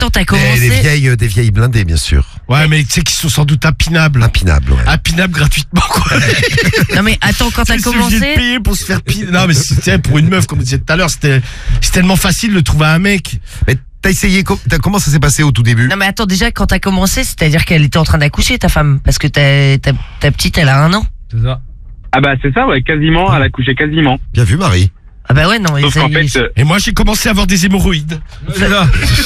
Attends, t'as Des commencé. vieilles blindées, bien sûr. Ouais, mais tu sais qu'ils sont sans doute impinables. Impinables, ouais. Impinables gratuitement, quoi. Non, mais attends, quand t'as C'est obligé de commencé. payer pour se faire piner. Non, mais c'était pour une meuf, comme on disait tout à l'heure, c'est tellement facile de trouver un mec. Mais t'as essayé, comment ça s'est passé au tout début? Non, mais attends, déjà, quand t'as commencé, c'est-à-dire qu'elle était en train d'accoucher, ta femme. Parce que ta petite, elle a 1 an. C'est ça. Ah bah c'est ça, ouais, quasiment, elle a couché quasiment. Bien vu, Marie. Ah bah ouais, non, mais Sauf qu'en fait, Et moi, j'ai commencé à avoir des hémorroïdes. C'est ça.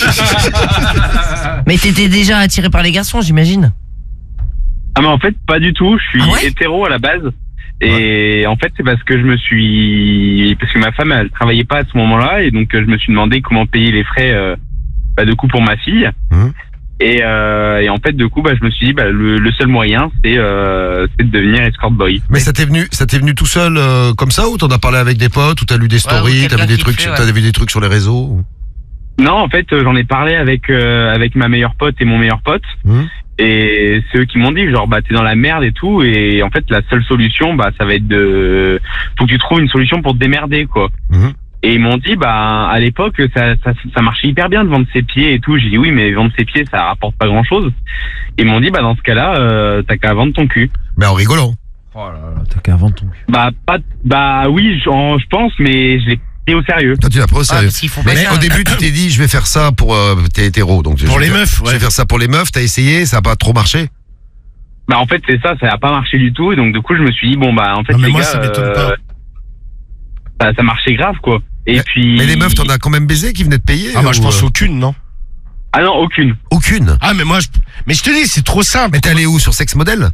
Mais t'étais déjà attiré par les garçons, j'imagine. ah mais en fait pas du tout, je suis Ah ouais hétéro à la base. Et en fait c'est parce que parce que ma femme elle travaillait pas à ce moment-là et donc je me suis demandé comment payer les frais de coup pour ma fille. Mhm. Et en fait de coup je me suis dit le seul moyen c'est de devenir escort boy. Mais ça t'est venu tout seul comme ça, ou t'en as parlé avec des potes, ou t'as lu des ou stories, quelqu'un t'avais des qui trucs, te fait, ouais. t'avais vu des trucs sur les réseaux ou... Non en fait j'en ai parlé avec ma meilleure pote et mon meilleur pote. Mhm. Et c'est eux qui m'ont dit genre t'es dans la merde et tout, et en fait la seule solution ça va être faut que tu trouves une solution pour te démerder quoi. Mhm. Et ils m'ont dit à l'époque ça marchait hyper bien de vendre ses pieds et tout. J'ai dit oui mais vendre ses pieds ça rapporte pas grand chose. Ils m'ont dit dans ce cas-là t'as qu'à vendre ton cul. Mais en rigolant. Oh là là, t'as qu'à vendre ton cul. Oui je pense, mais je l'ai pris au sérieux. Toi tu l'as pris au Ah, sérieux. parce qu'ils font pas Mais ça. au début tu t'es dit je vais faire ça pour t'es hétéro, donc Pour les meufs, je vais ouais. faire ça pour les meufs. T'as essayé, ça a pas trop marché. En fait c'est ça a pas marché du tout, et donc du coup je me suis dit en fait Non, mais les moi, gars ça m'étonne pas. ça marchait grave quoi. Et puis Mais les meufs, t'en as quand même baisé qui venaient te payer? Ah, moi, je ou, pense aucune, non? ah non aucune. Aucune. Ah, mais moi, mais je te dis, c'est trop simple. Mais t'es allé où, sur Sex Model?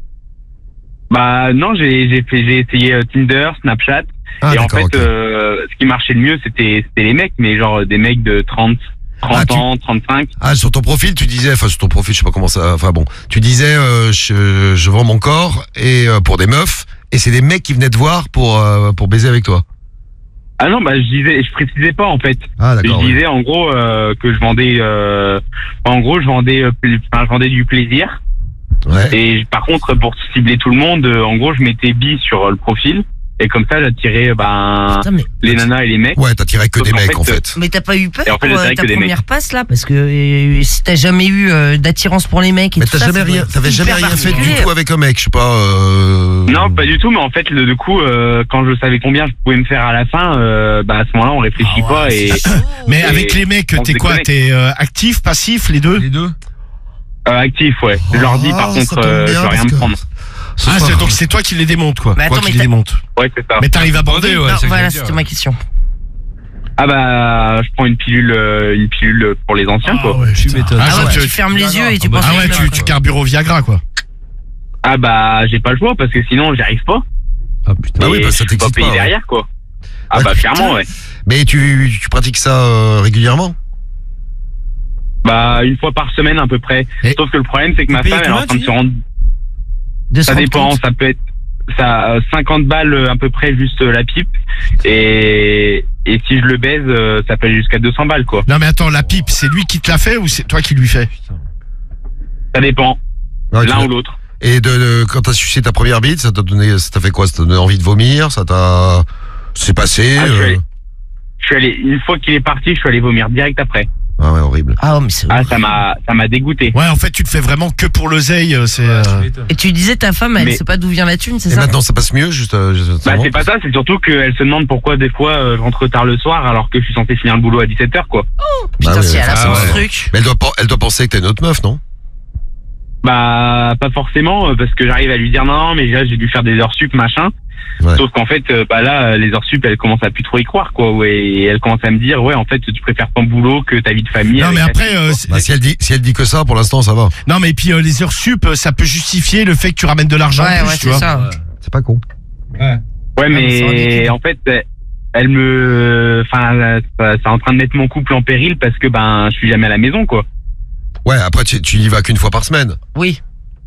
Non j'ai essayé Tinder, Snapchat. Ah, et en d'accord, fait, ok. ce qui marchait le mieux, c'était les mecs, mais genre des mecs de 30 ans, 35. Ah, sur ton profil, tu disais, sur ton profil, je sais pas comment ça, tu disais, je vends mon corps et pour des meufs, et c'est des mecs qui venaient te voir pour baiser avec toi. Ah non, je précisais pas en fait. Ah, Je d'accord. disais en gros que je vendais, je vendais du plaisir. Ouais. Et par contre, pour cibler tout le monde, en gros, je mettais bi sur le profil. Et comme ça, j'attirais Putain, mais les nanas et les mecs. Ouais, t'attirais que Sauf des qu'en mecs, fait, en fait. Mais t'as pas eu peur Et en fait, pour je dirais ta que des première mecs. passe là? Parce que si t'as jamais eu d'attirance pour les mecs et Mais tout ça, t'avais jamais rien fait du tout avec un mec, je sais pas. Non, pas du tout, mais en fait, du coup, quand je savais combien je pouvais me faire à la fin, à ce moment-là, on réfléchit pas et Mais Et avec les mecs, on t'es se quoi? déconnecte. T'es actif, passif, les deux? Les deux. actif, ouais. Je leur dis, par Ah, contre, ça tombe je bien, veux rien parce me que- prendre. Ce Ah, soir- donc c'est toi qui les démontes, quoi. Mais attends, Quoi qui mais les t'as- démonte. Ouais, c'est ça. Mais t'arrives à bander, ouais. Non, c'est voilà, ce que je veux c'était dire, ma question. Je prends une pilule pour les anciens, Ah, quoi. ouais, Tu putain. m'étonnes. Ah, Ah genre, ouais, tu- tu fermes les yeux et tu Ah penses Ah à ouais, une meuf, tu quoi. carbures au Viagra, quoi. J'ai pas le choix parce que sinon, j'y arrive pas. Ah putain. Bah oui, Et parce que ça je peux t'excite payer pas, ouais. derrière, quoi. Ouais, Clairement, ouais. Mais tu pratiques ça régulièrement? Une fois par semaine, à peu près. Et- Sauf que le problème, c'est que ma payes femme, elle est en combien, train de tu se rendre. De se Ça rendre dépend, compte. ça peut être 50 balles à peu près juste la pipe. Et si je le baise, ça peut aller jusqu'à 200 balles, quoi. Non, mais attends, la pipe, c'est lui qui te l'a fait ou c'est toi qui lui fais? Ça dépend, Ouais, l'un ou l'autre. Et quand t'as sucé ta première bite, ça t'a fait quoi? Ça t'a donné envie de vomir? C'est passé? Je suis allé, une fois qu'il est parti, je suis allé vomir direct après. Ah ouais, horrible. Ah, mais c'est Ça m'a dégoûté. Ouais, en fait, tu le fais vraiment que pour l'oseille, c'est. Et tu disais ta femme, elle Mais- sait pas d'où vient la thune, c'est Et ça? maintenant, ça passe mieux, juste C'est pas ça, c'est surtout qu'elle se demande pourquoi des fois je rentre tard le soir alors que je suis censé finir le boulot à 17h, quoi. Putain, Bah si ouais, elle a enfin, son ouais. truc. Mais elle doit penser que t'es une autre meuf, non? Pas forcément, parce que j'arrive à lui dire non, mais là j'ai dû faire des heures sup, machin. Ouais. Sauf qu'en fait, là, les heures sup, elle commence à plus trop y croire, quoi. Ouais, et elle commence à me dire, ouais, en fait, tu préfères ton boulot que ta vie de famille. Non, avec mais ta après, fille, quoi. Si elle dit que ça, pour l'instant, ça va. non, mais puis les heures sup, ça peut justifier le fait que tu ramènes de l'argent en Ouais, plus, ouais, tu c'est vois. ça. C'est pas con. Ouais. Ouais, mais c'est en mais liquide. en fait, elle me, c'est en train de mettre mon couple en péril parce que je suis jamais à la maison, quoi. Ouais, après, tu y vas qu'une fois par semaine. Oui.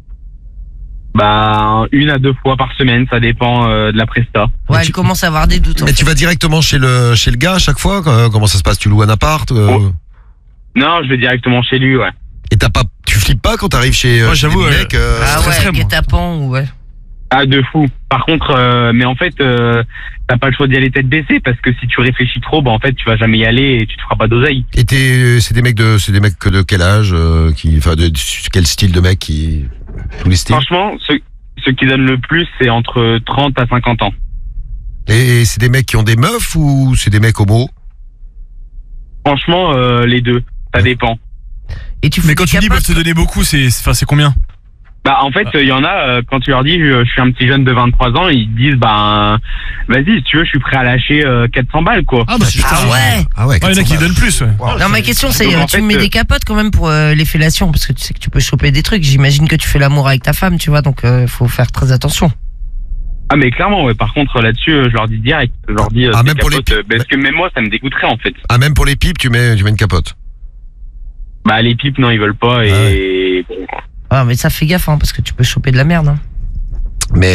1 à 2 fois par semaine, ça dépend de la presta. Ouais, elle commence à avoir des doutes. en Mais fait. tu vas directement chez le gars à chaque fois? Comment ça se passe? Tu loues un appart? Oh. Non, je vais directement chez lui, ouais. Et tu flippes pas quand t'arrives chez Moi, chez j'avoue, des mecs Ah stresserait, ouais, moi. guet-apens ou ouais. Ah, de fou. Par contre, mais en fait, t'as pas le choix d'y aller tête baissée parce que si tu réfléchis trop, bah en fait, tu vas jamais y aller et tu te feras pas d'oseille. Et c'est des mecs que de quel âge, quel style de mec qui, tous les styles. Franchement, ceux qui donnent le plus, c'est entre 30 à 50 ans. Et c'est des mecs qui ont des meufs ou c'est des mecs homo? Franchement, les deux. Ça dépend. Et tu Mais quand tu dis peuvent te donner beaucoup, c'est combien? Bah en fait, il y en a, quand tu leur dis je suis un petit jeune de 23 ans, ils te disent vas-y, si tu veux, je suis prêt à lâcher 400 balles quoi. Ah ouais. Ah ouais. Il y en a qui donnent plus. Ouais. Non, ma question c'est, Donc, en tu fait, mets des capotes quand même pour les fellations, parce que tu sais que tu peux choper des trucs. J'imagine que tu fais l'amour avec ta femme, tu vois, donc faut faire très attention. Ah mais clairement, ouais. Par contre là-dessus, je leur dis direct, je leur dis même pour les capotes, parce que même moi, ça me dégoûterait en fait. Ah, même pour les pipes, tu mets une capote. Bah les pipes, non, ils veulent pas et. Ah, mais ça fait gaffe, hein, parce que tu peux choper de la merde. Hein. Mais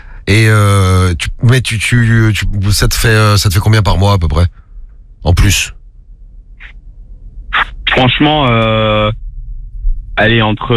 ça te fait combien par mois à peu près? En plus? Franchement, allez entre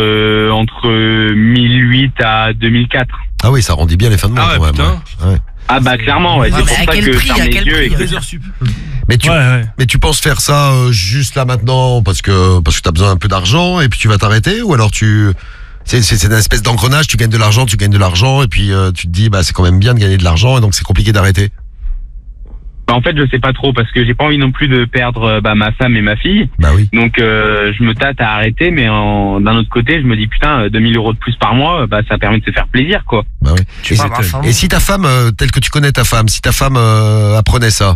1008 à 2004. Ah oui, ça rendit bien les fins de mois quand même. Ouais. Ah bah clairement, ouais, Ouais, c'est mais pour à ça quel que prix, je ferme à les quel yeux prix, et que. 2 heures sup. Mais tu penses faire ça juste là maintenant parce que t'as besoin un peu d'argent et puis tu vas t'arrêter, ou alors c'est une espèce d'engrenage, tu gagnes de l'argent et puis tu te dis bah c'est quand même bien de gagner de l'argent et donc c'est compliqué d'arrêter. Bah, en fait, je sais pas trop parce que j'ai pas envie non plus de perdre ma femme et ma fille. Bah oui. Donc je me tâte à arrêter, mais d'un autre côté, je me dis putain, 2000 € de plus par mois, bah ça permet de se faire plaisir quoi. Bah oui. Tu vas avoir faim. Et si ta femme, telle que tu connais ta femme, si ta femme apprenait ça,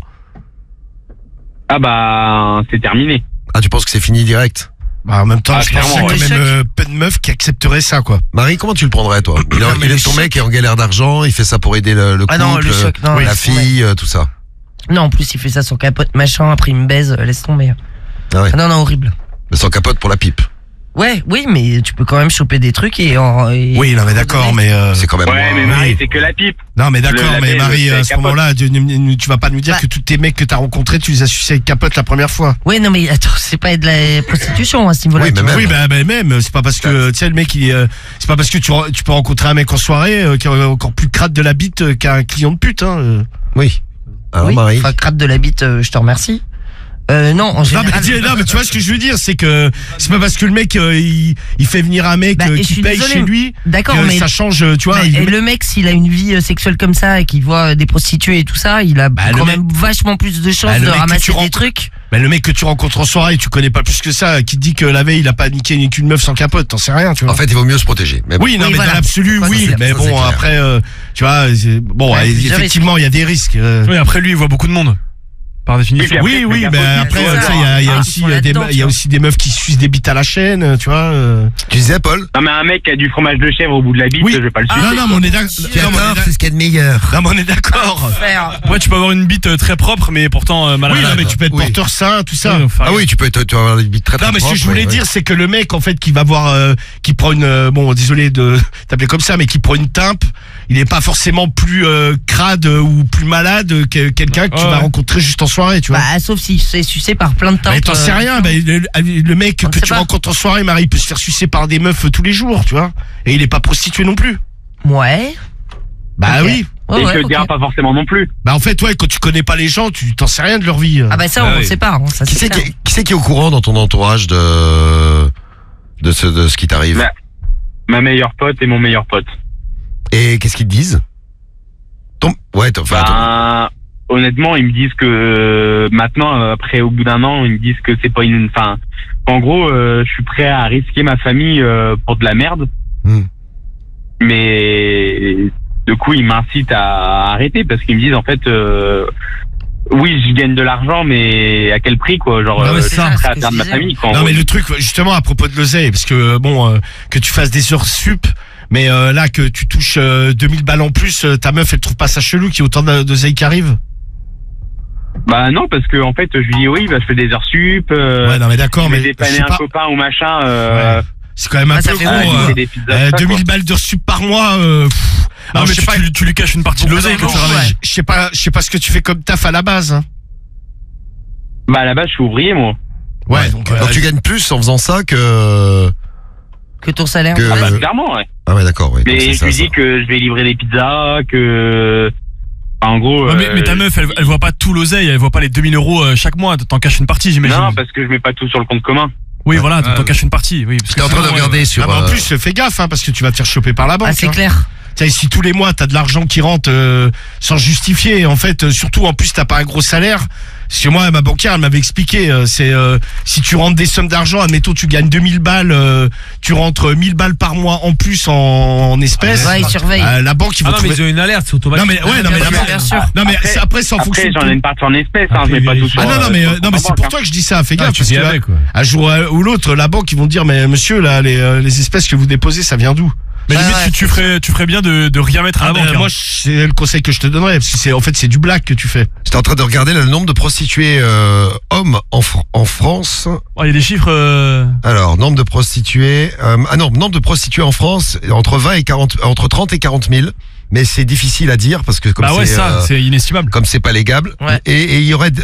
Ah bah c'est terminé. ah tu penses que c'est fini direct? Bah, en même temps, Ah, je pense clairement, qu'il y a quand ouais. même peu de meufs qui accepteraient ça, quoi. Marie, comment tu le prendrais toi? mais Il le est ton choc. mec est en galère d'argent, il fait ça pour aider le couple, Ah non, le choc, non, la laisse fille, tout ça. Non, en plus, il fait ça sur capote, machin, après il me baise, laisse tomber. Ah ouais. Ah non, horrible. Mais sans capote pour la pipe. Ouais, oui, mais tu peux quand même choper des trucs et Oui, non, mais d'accord, mais C'est quand même. Ouais, mais oui. Marie, c'est que la pipe. non, mais d'accord, Le mais label, Marie, c'est à ce capote. moment-là, tu vas pas nous dire Bah. que tous tes mecs que t'as rencontrés, tu les as sucés avec capote la première fois. Ouais, non, mais attends, c'est pas de la prostitution à ce niveau-là. Oui, tu mais vois. même. Oui, bah, même, c'est pas parce que, tu sais, le mec, c'est pas parce que tu peux rencontrer un mec en soirée qui est encore plus crade de la bite qu'un client de pute, hein. Oui. Alors Oui, Marie. enfin, crade de la bite, je te remercie. Non, en Non général. mais tu vois ce que je veux dire, c'est que c'est pas parce que le mec il fait venir un mec Bah, et je qui suis paye désolée, chez lui D'accord, que mais ça change, tu vois. bah, et le mec, s'il a une vie sexuelle comme ça et qu'il voit des prostituées et tout ça, il a Bah, quand le même vachement plus de chances Bah, le de mec que ramasser tu des rencontres- trucs. Mais le mec que tu rencontres en soirée, tu connais pas plus que ça, qui te dit que la veille il a pas niqué ni qu'une meuf sans capote, t'en sais rien, tu vois. En fait, il vaut mieux se protéger. Mais bon. Oui, non, Oui, mais voilà. dans l'absolu, Ouais, oui, ça, mais ça, c'est bon, clair. après, tu vois, bon, Ouais, plusieurs effectivement, il y a des risques. Oui, après lui, il voit beaucoup de monde. Par définition. Oui, Oui, Après, mais c'est après, capote, tu sais, il y a ah, aussi ils sont là-dedans, il y a tu vois. aussi des meufs qui sucent des bites à la chaîne, tu vois. Tu disais Paul? Non mais un mec qui a du fromage de chèvre au bout de la bite, Oui. je vais pas le sucer. Non, mais on est d'accord. c'est ce qu'il y a de meilleur. Non, mais on est d'accord. Faire. Ouais, tu peux avoir une bite très propre, mais pourtant mal Oui, non, mais tu peux être Oui. porteur sain, tout ça. Ah oui, tu vas avoir des bites très très Non, mais ce que propres, je voulais ouais, dire, c'est que le mec, en fait, qui va voir, qui prend une, bon, désolé de t'appeler comme ça, mais qui prend une timpe, il est pas forcément plus crade ou plus malade que quelqu'un que tu Ouais. vas rencontrer juste en soirée, tu vois. Bah, sauf s'il se fait sucer par plein de temps. Mais t'en sais rien, bah, le mec on ne que sait tu pas. rencontres en soirée, Marie, il peut se faire sucer par des meufs tous les jours, tu vois. Et il est pas prostitué non plus. Ouais. Bah Ok. oui. Ouais, Et je ouais, te ok. dirai pas forcément non plus. Bah en fait, ouais, quand tu connais pas les gens, tu t'en sais rien de leur vie. Ah bah ça, Ah on ne oui. sait pas. Hein, ça, Qui c'est c'est clair. qui est au courant dans ton entourage de ce qui t'arrive? Bah. Ma meilleure pote et mon meilleur pote. Et qu'est-ce qu'ils te disent? Ben, honnêtement, ils me disent que maintenant, après au bout d'un an, ils me disent que c'est pas une. Enfin, en gros, je suis prêt à risquer ma famille pour de la merde. Mais du coup, ils m'incitent à arrêter parce qu'ils me disent en fait, oui, je gagne de l'argent, mais à quel prix quoi? Genre, Non, mais je suis ça, prêt c'est à ce que perdre je ma disais. famille. Quoi, en Non gros. mais le truc justement à propos de l'oseille, parce que bon, que tu fasses des heures sup, mais là que tu touches 2000 balles en plus, ta meuf elle trouve pas ça chelou qu'il y ait autant d'oseille qui arrive? Bah non, parce que en fait, je lui dis oui, bah je fais des heures sup. Ouais non mais d'accord, je vais mais je dépanner sais un pas, copain ou machin. ouais. C'est quand même un Ah, ça peu fait gros. mal, c'est des pizzas, ça, 2000 quoi. balles d'heures sup par mois. Non, Alors, mais je sais pas, tu lui caches une partie de l'oseille quand tu ramènes. je sais pas ce que tu fais comme taf à la base. Hein. Bah à la base, je suis ouvrier moi. Ouais, donc Donc tu gagnes plus en faisant ça que Que ton salaire. Que- Ah bah clairement, ouais. Ah ouais, d'accord, oui. Mais je lui dis que je vais livrer les pizzas, que... En gros... Ouais, mais ta meuf, elle voit pas tout l'oseille, elle voit pas les 2000 € chaque mois, t'en caches une partie, j'imagine. Non, parce que je mets pas tout sur le compte commun. Oui, voilà, t'en caches une partie. Oui, J'étais en train de regarder sur... En plus, fais gaffe, parce que tu vas te faire choper par la banque. Ah, c'est clair. T'sais, si tous les mois t'as de l'argent qui rentre sans justifier, en fait, surtout en plus t'as pas un gros salaire. Parce que moi, ma banquière, elle m'avait expliqué, si tu rentres des sommes d'argent, admettons tu gagnes 2000 balles, tu rentres 1000 balles par mois en plus en espèces. Ouais, ils surveillent. La banque, ils vont mais ils ont une alerte, c'est automatique. Non mais ouais, non mais bien sûr. Non mais après c'est en fonction. Après, j'en ai une partie en espèces, je mets pas tout sur. Ah non mais c'est pour toi que je dis ça. Fais gaffe parce que un jour ou l'autre, la banque ils vont te dire mais monsieur là les espèces que vous déposez, ça vient d'où? Mais limite, tu ferais bien de rien mettre à la banque. Moi, c'est le conseil que je te donnerais, parce que c'est du black que tu fais. J'étais en train de regarder le nombre de prostituées hommes en France. Il y a des chiffres. Alors, nombre de prostituées. Nombre de prostituées en France entre 30 et 40 000. Mais c'est difficile à dire parce que comme c'est inestimable. Comme c'est pas légal. Ouais. Et il y aurait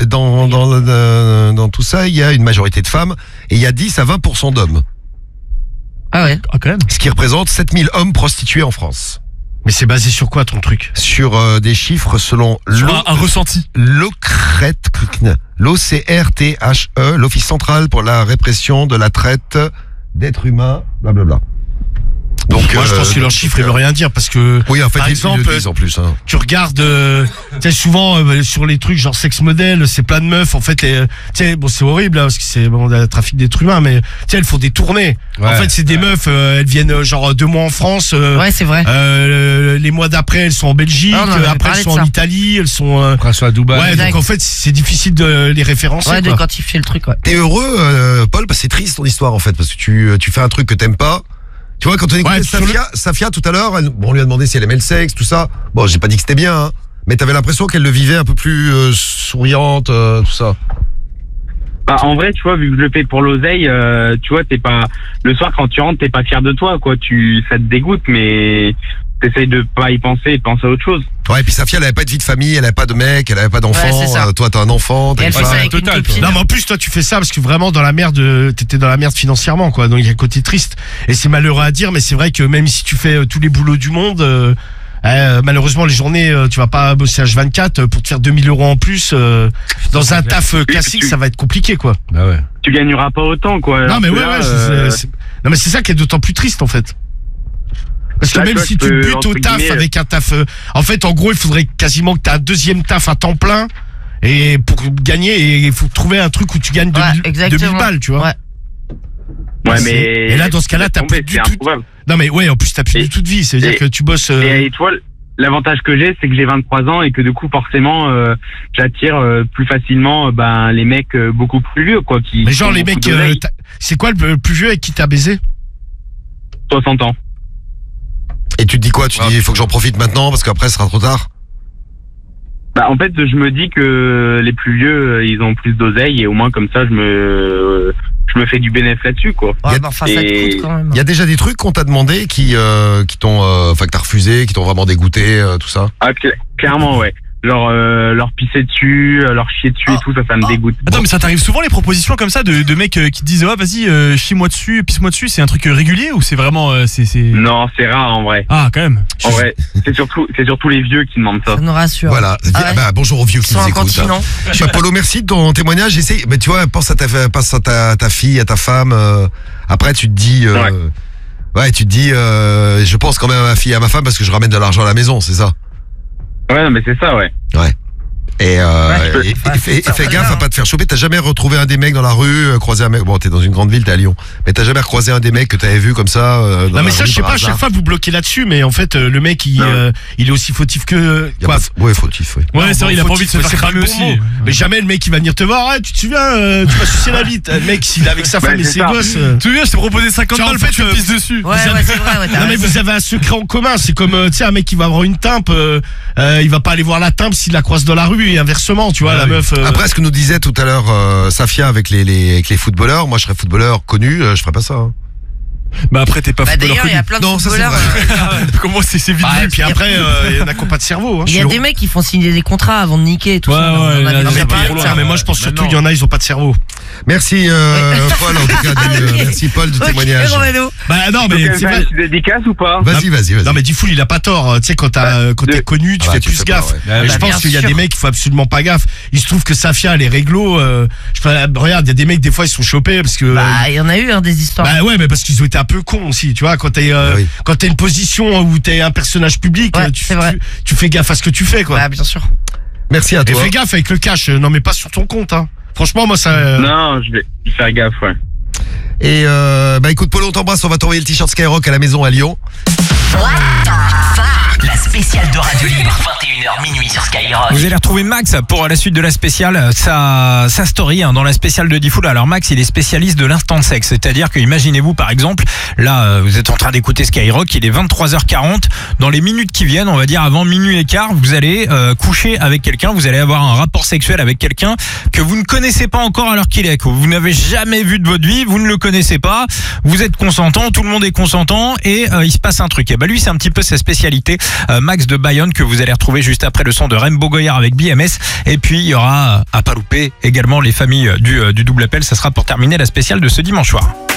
dans tout ça, il y a une majorité de femmes et il y a 10 à 20% d'hommes. Ah ouais. Ah, quand même. Ce qui représente 7000 hommes prostitués en France. Mais c'est basé sur quoi ton truc? Sur des chiffres selon un ressenti. l'OCRTHE, l'Office central pour la répression de la traite d'êtres humains, blablabla. Donc, moi je pense que leurs chiffres ils veulent rien dire parce que oui, en fait, par exemple, ils le disent en plus, hein. tu regardes tu sais souvent sur les trucs genre sex modèle, c'est plein de meufs en fait tu sais bon c'est horrible là, parce que c'est le trafic d'êtres humains mais tu sais elles font des tournées. Ouais, en fait c'est des meufs elles viennent genre 2 mois en France Ouais, c'est vrai. les mois d'après elles sont en Belgique, après elles sont en Italie, elles sont Après, elles sont à Dubaï. ouais, donc en fait c'est difficile de les référencer Ouais, de quoi. quantifier le truc, ouais. T'es heureux, Paul, parce que c'est triste ton histoire en fait, parce que tu fais un truc que t'aimes pas. Tu vois, quand on écoutait Safia tout à l'heure, on lui a demandé si elle aimait le sexe, tout ça. Bon, j'ai pas dit que c'était bien, hein, mais t'avais l'impression qu'elle le vivait un peu plus souriante, tout ça. Bah, en vrai, tu vois, vu que je le fais pour l'oseille, tu vois, t'es pas le soir quand tu rentres, t'es pas fier de toi, quoi. Ça te dégoûte, mais t'essayes de pas y penser et de penser à autre chose. Ouais, et puis Safia, elle avait pas de vie de famille, elle avait pas de mec, elle avait pas d'enfant. Ouais, c'est ça. Toi, t'as un enfant, t'as Et une elle fait ça femme. avec une copine. Non mais en plus toi tu fais ça parce que vraiment dans la merde t'étais dans la merde financièrement quoi, donc il y a un côté triste et c'est malheureux à dire mais c'est vrai que même si tu fais tous les boulots du monde malheureusement les journées tu vas pas bosser H24 pour te faire 2000 € en plus dans un taf classique ça va être compliqué quoi. Bah ouais. Tu gagneras pas autant, quoi. Non mais Alors ouais, que là, non mais c'est ça qui est d'autant plus triste en fait. Parce que là, même toi, si je tu peux, butes au entre taf guillemets, avec un taf en fait en gros il faudrait quasiment que tu aies un deuxième taf à temps plein et pour gagner et il faut trouver un truc où tu gagnes 2000 balles tu vois. Ouais. Ouais, mais. Et là dans ce cas-là t'as plus du tout. Non mais ouais en plus t'as plus du tout de vie, ça veut dire que tu bosses. Et toi, l'avantage que j'ai, c'est que j'ai 23 ans et que du coup forcément j'attire plus facilement les mecs beaucoup plus vieux quoi. Mais genre les mecs, c'est quoi le plus vieux avec qui t'as baisé? 60 ans. Et tu te dis quoi? Tu dis, il faut que j'en profite maintenant parce qu'après, ce sera trop tard? Bah, en fait, je me dis que les plus vieux, ils ont plus d'oseille et au moins comme ça, je me fais du bénéfice là-dessus, quoi. Ouais, bah, enfin, ça te coûte quand même. Il y a déjà des trucs qu'on t'a demandé qui t'ont, que t'as refusé, qui t'ont vraiment dégoûté, tout ça? Ah, clairement, ouais. Genre, leur pisser dessus, leur chier dessus et tout, ça me dégoûte. Attends, mais ça t'arrive souvent les propositions comme ça de mecs qui te disent, vas-y, chie-moi dessus, pisse-moi dessus, c'est un truc régulier ou c'est vraiment, Non, c'est rare en vrai. Ah, quand même. En vrai, c'est surtout les vieux qui demandent ça. Ça nous rassure. Voilà. Ah ouais. Bonjour aux vieux qui nous écoutent. Bah, Polo, merci de ton témoignage. Essaye, mais tu vois, pense à ta fille, à ta femme. Après, tu te dis, tu te dis, je pense quand même à ma fille et à ma femme parce que je ramène de l'argent à la maison, c'est ça? Ouais, mais c'est ça, ouais. Ouais. Et fais gaffe à pas te faire choper. T'as jamais retrouvé un des mecs dans la rue, croisé un mec. Bon, t'es dans une grande ville, t'es à Lyon. Mais t'as jamais croisé un des mecs que t'avais vu comme ça. Non, mais ça, je sais pas, à chaque fois vous bloquez là-dessus, mais en fait, le mec, il est aussi fautif que. Quoi. Ouais, fautif, oui. Ouais, c'est vrai, il a pas envie de se faire cramer aussi. Mais jamais le mec, il va venir te voir. Ouais, tu te souviens, tu vas sucer la bite. Le mec, s'il est avec sa femme et ses gosses. Tu te souviens, je t'ai proposé 50 balles pour que tu me pisses dessus. Ouais, c'est vrai, non, mais vous avez un secret en commun. C'est comme, tu sais, un mec qui va avoir une timpe, il va pas aller voir la timpe s'il la croise dans la rue et inversement, tu vois. La meuf, Après, ce que nous disait tout à l'heure Safia avec les footballeurs, moi je serais footballeur connu, je ferais pas ça. Hein. Bah après t'es pas Bah footballeur d'ailleurs, il y a connu. plein de Non, ça, c'est footballeurs. vrai. Comment c'est vite Ah, vu. et puis après, il y en a qui n'ont pas de cerveau. Hein. Il y a des mecs qui font signer des contrats avant de niquer et tout Ouais, ça. ouais, On en a là, déjà Non, mais, parlé, trop loin. ça. mais moi je pense surtout Maintenant. il y en a, ils ont pas de cerveau. Merci Paul, en tout cas, merci Paul du Ok, témoignage. Romano. Bah non, Faut mais qu'elle c'est fasse vrai. une dédicace ou pas? Vas-y. Non mais Diffoul il a pas tort. Tu sais quand t'es connu, tu Ah bah, fais tu plus fais gaffe. pas, ouais. Et Bah, je pense bien qu'il y a sûr. des mecs qui font absolument pas gaffe. Il se trouve que Safia elle est réglo. Regarde, il y a des mecs des fois ils sont chopés parce que. Bah, il y en a eu des histoires. Bah ouais, mais parce qu'ils ont été un peu cons aussi, tu vois. Quand t'es oui. quand t'es une position où t'es un personnage public, Ouais, c'est vrai. tu fais gaffe à ce que tu fais, quoi. Bah, bien sûr. Merci à Et toi. fais gaffe avec le cash. Non, mais pas sur ton compte, hein. Franchement, moi ça. Non, je vais faire gaffe, ouais. Et bah écoute Paul, on t'embrasse, on va t'envoyer le t-shirt Skyrock à la maison à Lyon. La spéciale de Radio Libre, 21h minuit sur Skyrock. Vous allez retrouver Max pour la suite de la spéciale, sa story dans la spéciale de Diffoul. Alors Max, il est spécialiste de l'instant de sexe, c'est-à-dire que imaginez-vous par exemple, là vous êtes en train d'écouter Skyrock, il est 23h40, dans les minutes qui viennent, on va dire avant minuit et quart, vous allez coucher avec quelqu'un, vous allez avoir un rapport sexuel avec quelqu'un que vous ne connaissez pas encore à l'heure qu'il est, que vous n'avez jamais vu de votre vie, vous ne le connaissez pas, vous êtes consentant, tout le monde est consentant et il se passe un truc. Et bah lui c'est un petit peu sa spécialité. Max de Bayonne que vous allez retrouver juste après le son de Rainbow Goyard avec BMS, et puis il y aura à pas louper également les familles du double appel. Ça sera pour terminer la spéciale de ce dimanche soir.